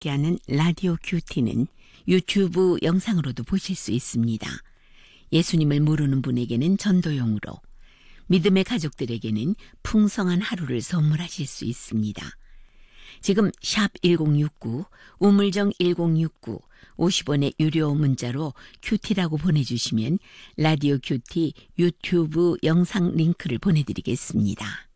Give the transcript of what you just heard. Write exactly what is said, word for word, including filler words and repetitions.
함께하는 라디오 큐티는 유튜브 영상으로도 보실 수 있습니다. 예수님을 모르는 분에게는 전도용으로, 믿음의 가족들에게는 풍성한 하루를 선물하실 수 있습니다. 지금 샵 일공육구, 우물정 일공육구, 오십 원의 유료 문자로 큐티라고 보내주시면 라디오 큐티 유튜브 영상 링크를 보내드리겠습니다.